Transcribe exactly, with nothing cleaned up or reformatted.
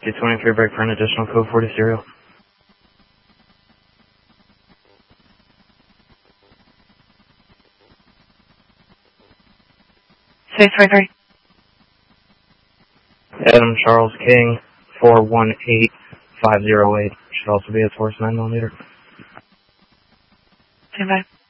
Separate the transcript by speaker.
Speaker 1: two twenty-three, break for an additional code forty serial.
Speaker 2: six twenty-three.
Speaker 1: Adam Charles King, four one eight five zero eight. Should also be a Taurus nine millimeter.
Speaker 2: Stand by.